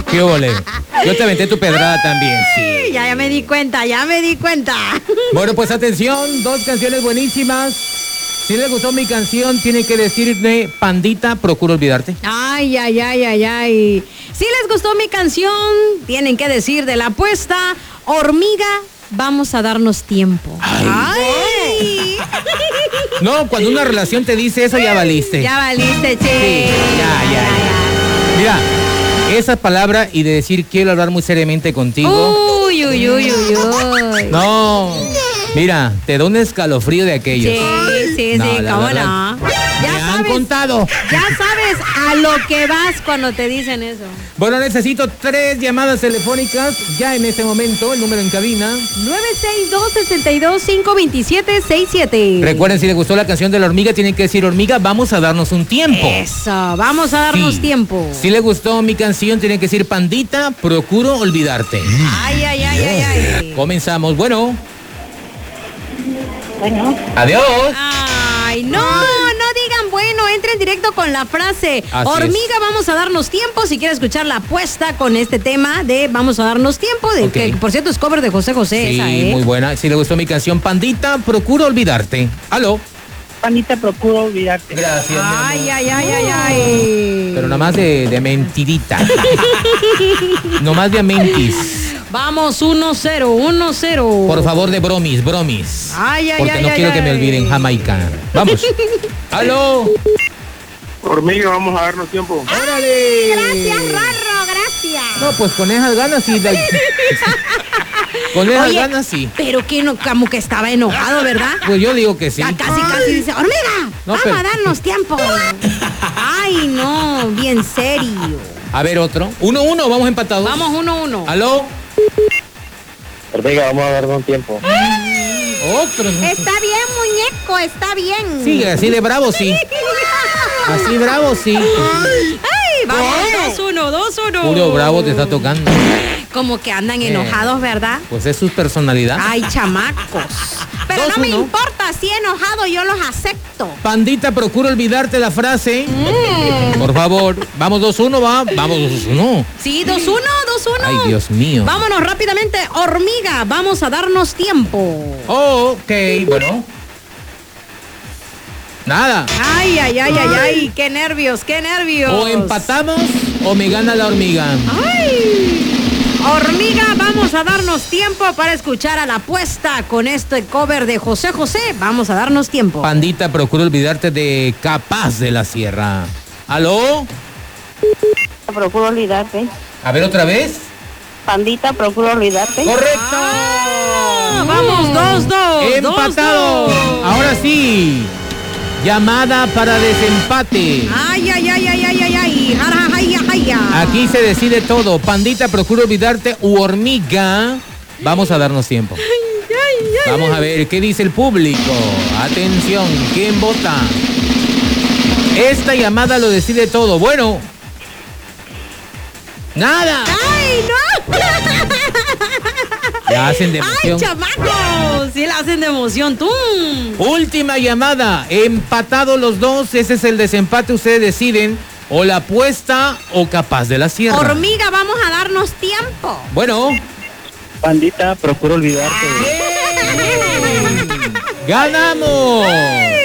¿Qué ole? Yo te aventé tu pedrada también, sí. Ya me di cuenta. Bueno, pues atención, 2 canciones buenísimas. Si les gustó mi canción, tiene que decirme, Pandita, procuro olvidarte. Ay. Si les gustó mi canción, tienen que decir de la apuesta, Hormiga, vamos a darnos tiempo. Ay. No, cuando una relación te dice eso, ya valiste. Ya valiste, che. Sí, ya. Mira, esa palabra y de decir quiero hablar muy seriamente contigo. Uy. No, mira, te da un escalofrío de aquellos. Sí, cómo no. Ya me han contado. Ya sabes a lo que vas cuando te dicen eso. Bueno, necesito 3 llamadas telefónicas ya en este momento, el número en cabina. 962-62-527-67. Recuerden, si les gustó la canción de la hormiga, tienen que decir, hormiga, vamos a darnos un tiempo. Eso, vamos a darnos tiempo. Si les gustó mi canción, tienen que decir, Pandita, procuro olvidarte. Ay. Comenzamos, bueno. Adiós. Ay, no digan bueno, entren directo con la frase. Así Hormiga, vamos a darnos tiempo. Si quiere escuchar la apuesta con este tema de vamos a darnos tiempo, que por cierto es cover de José José. Sí, esa, muy buena. Si les gustó mi canción, Pandita, procuro olvidarte. ¿Aló? Pandita, procuro olvidarte. Gracias, mi amor. Ay. Pero nada más de mentidita. No más de mentis. Vamos, 1-0. Por favor, de bromis. Porque no quiero que me olviden, Jamaica. Vamos. ¡Aló! Hormiga, vamos a darnos tiempo. ¡Órale! Gracias, Rorro, gracias. No, pues con esas ganas sí. Con esas ganas sí. Pero que no, como que estaba enojado, ¿verdad? Pues yo digo que sí. Ya casi dice, Hormiga, vamos a darnos tiempo. Ay, no, bien serio. A ver, otro. 1-1, vamos empatados. Vamos 1-1. ¿Aló? Hormiga, vamos a darnos tiempo. Otro. Está bien, muñeco, está bien. Sí, así de bravo, sí. Así bravo, sí. Ay, vamos, 2-1. Puro bravo te está tocando. Como que andan enojados, ¿verdad? Pues es su personalidad. Ay, chamacos. Pero no me 2-1. importa, si enojado yo los acepto. Pandita, procuro olvidarte la frase. Por favor. Vamos 2-1, va. Vamos 2-1. Sí, 2-1. Ay, Dios mío. Vámonos rápidamente, Hormiga, vamos a darnos tiempo. Oh, ok, bueno. Nada. Ay, qué nervios. O empatamos o me gana la hormiga. Ay. Hormiga, vamos a darnos tiempo para escuchar a la apuesta con este cover de José José. Vamos a darnos tiempo. Pandita, procuro olvidarte de Capaz de la Sierra. ¿Aló? Procuro olvidarte. A ver, otra vez. Pandita, procuro olvidarte. ¡Correcto! Vamos, 2-2. Empatado. 2-2. Ahora sí. Llamada para desempate. Ay. Aquí se decide todo. Pandita, procuro olvidarte u hormiga. Vamos a darnos tiempo. Vamos a ver qué dice el público. Atención, ¿quién vota? Esta llamada lo decide todo. Bueno. Nada. ¡Ay, no! La hacen de emoción. ¡Ay, chamacos! Sí la hacen de emoción, tú. Última llamada. Empatados los dos. Ese es el desempate. Ustedes deciden. O la apuesta o Capaz de la Sierra. Hormiga, vamos a darnos tiempo. Bueno. Pandita, procuro olvidarte. ¡Ganamos!